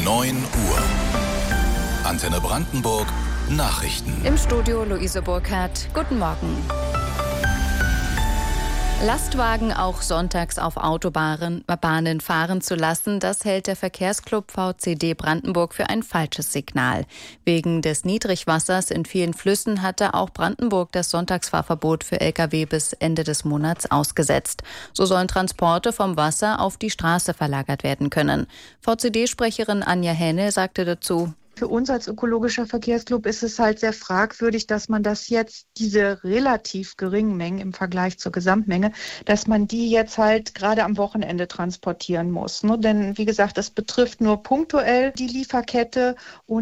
9 Uhr. Antenne Brandenburg Nachrichten. Im Studio Luise Burkhardt. Guten Morgen. Lastwagen auch sonntags auf Autobahnen fahren zu lassen, das hält der Verkehrsclub VCD Brandenburg für ein falsches Signal. Wegen des Niedrigwassers in vielen Flüssen hatte auch Brandenburg das Sonntagsfahrverbot für Lkw bis Ende des Monats ausgesetzt. So sollen Transporte vom Wasser auf die Straße verlagert werden können. VCD-Sprecherin Anja Hähnel sagte dazu: Für uns als ökologischer Verkehrsclub ist es halt sehr fragwürdig, dass man das jetzt, diese relativ geringen Mengen im Vergleich zur Gesamtmenge, dass man die jetzt halt gerade am Wochenende transportieren muss. Denn wie gesagt, das betrifft nur punktuell die Lieferkette und